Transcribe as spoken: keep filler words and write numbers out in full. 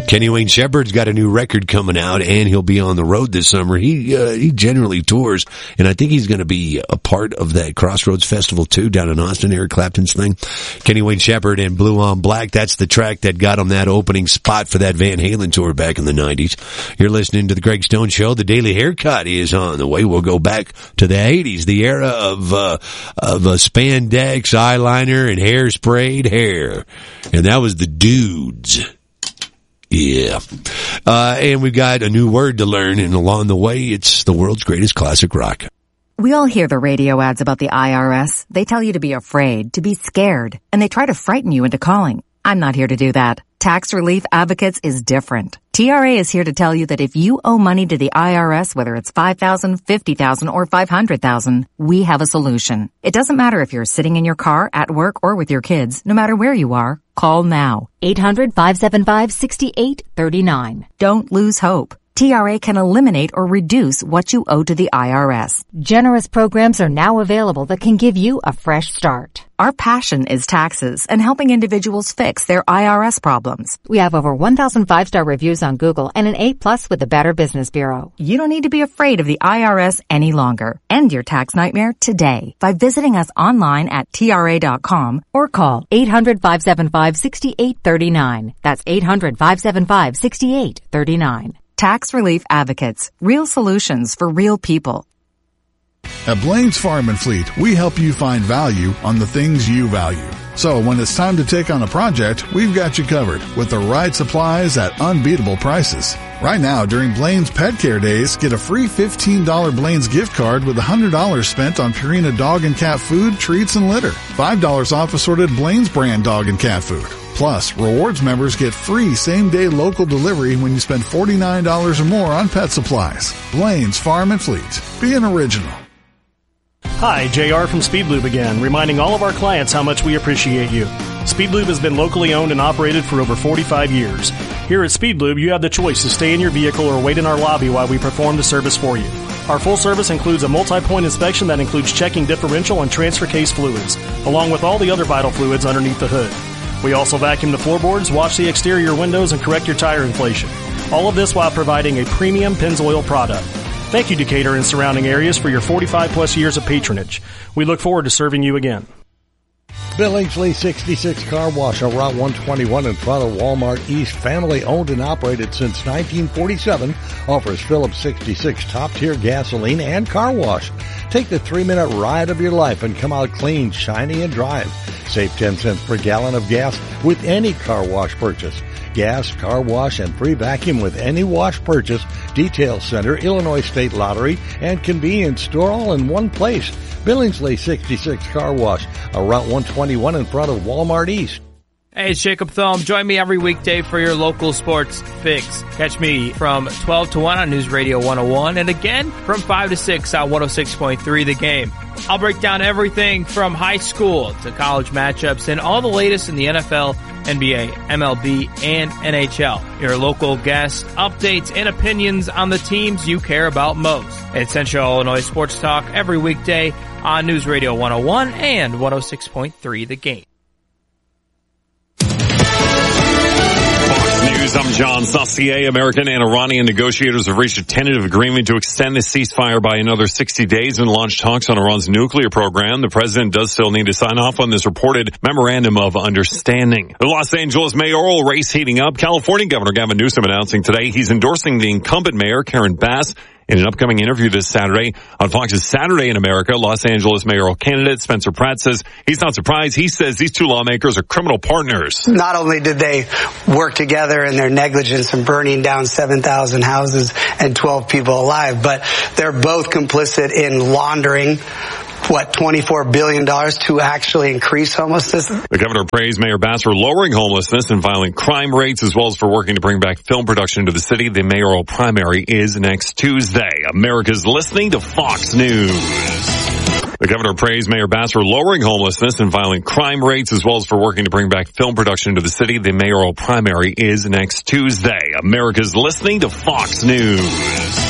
Kenny Wayne Shepherd's got a new record coming out, and he'll be on the road this summer. He uh, he generally tours, and I think he's going to be a part of that Crossroads Festival too down in Austin, Eric Clapton's thing. Kenny Wayne Shepherd and Blue on Black, that's the track that got him that opening spot for that Van Halen tour back in the nineties. You're listening to The Greg Stone Show. The Daily Haircut is on the way. We'll go back to the eighties, the era of uh, of uh, spandex, eyeliner, and hair-sprayed hair. And that was the dudes. Yeah. Uh, and we've got a new word to learn, and along the way, it's the world's greatest classic rock. We all hear the radio ads about the I R S. They tell you to be afraid, to be scared, and they try to frighten you into calling. I'm not here to do that. Tax Relief Advocates is different. T R A is here to tell you that if you owe money to the I R S, whether it's five thousand dollars, fifty thousand dollars, or five hundred thousand dollars, we have a solution. It doesn't matter if you're sitting in your car, at work, or with your kids. No matter where you are, call now. eight hundred, five seven five, six eight three nine. Don't lose hope. T R A can eliminate or reduce what you owe to the I R S. Generous programs are now available that can give you a fresh start. Our passion is taxes and helping individuals fix their I R S problems. We have over one thousand five-star reviews on Google and an A plus with the Better Business Bureau. You don't need to be afraid of the I R S any longer. End your tax nightmare today by visiting us online at T R A dot com or call eight hundred, five seven five, six eight three nine. That's eight hundred, five seven five, six eight three nine. Tax Relief Advocates. Real solutions for real people. At Blaine's Farm and Fleet, we help you find value on the things you value. So when it's time to take on a project, we've got you covered with the right supplies at unbeatable prices. Right now, during Blaine's Pet Care Days, get a free fifteen dollars Blaine's gift card with one hundred dollars spent on Purina dog and cat food, treats, and litter. five dollars off assorted Blaine's brand dog and cat food. Plus, rewards members get free same-day local delivery when you spend forty-nine dollars or more on pet supplies. Blaine's Farm and Fleet. Be an original. Hi, J R from Speed Lube again, reminding all of our clients how much we appreciate you. Speed Lube has been locally owned and operated for over forty-five years. Here at Speed Lube, you have the choice to stay in your vehicle or wait in our lobby while we perform the service for you. Our full service includes a multi-point inspection that includes checking differential and transfer case fluids, along with all the other vital fluids underneath the hood. We also vacuum the floorboards, wash the exterior windows, and correct your tire inflation. All of this while providing a premium Pennzoil product. Thank you, Decatur and surrounding areas, for your forty-five plus years of patronage. We look forward to serving you again. Billingsley sixty-six Car Wash on Route one twenty-one in front of Walmart East, family owned and operated since nineteen forty-seven, offers Phillips sixty-six top-tier gasoline and car wash. Take the three-minute ride of your life and come out clean, shiny, and drive. Save ten cents per gallon of gas with any car wash purchase. Gas, car wash, and free vacuum with any wash purchase. Detail Center, Illinois State Lottery, and convenience store all in one place. Billingsley sixty-six Car Wash, on Route one twenty-one in front of Walmart East. Hey, it's Jacob Thom. Join me every weekday for your local sports fix. Catch me from twelve to one on News Radio one oh one, and again from five to six on one oh six point three The Game. I'll break down everything from high school to college matchups and all the latest in the N F L, N B A, M L B, and N H L. Your local guest updates and opinions on the teams you care about most. It's Central Illinois Sports Talk every weekday on News Radio one oh one and one oh six point three The Game. News, I'm John Saucier. American and Iranian negotiators have reached a tentative agreement to extend the ceasefire by another sixty days and launch talks on Iran's nuclear program. The president does still need to sign off on this reported memorandum of understanding. The Los Angeles mayoral race heating up. California Governor Gavin Newsom announcing today he's endorsing the incumbent mayor, Karen Bass. In an upcoming interview this Saturday on Fox's Saturday in America, Los Angeles mayoral candidate Spencer Pratt says he's not surprised. He says these two lawmakers are criminal partners. Not only did they work together in their negligence in burning down seven thousand houses and twelve people alive, but they're both complicit in laundering what, twenty-four billion dollars to actually increase homelessness. The governor praised Mayor Bass for lowering homelessness and violent crime rates, as well as for working to bring back film production to the city. The mayoral primary is next Tuesday. America's listening to Fox News. The governor praised Mayor Bass for lowering homelessness and violent crime rates, as well as for working to bring back film production to the city. The mayoral primary is next Tuesday. America's listening to Fox News.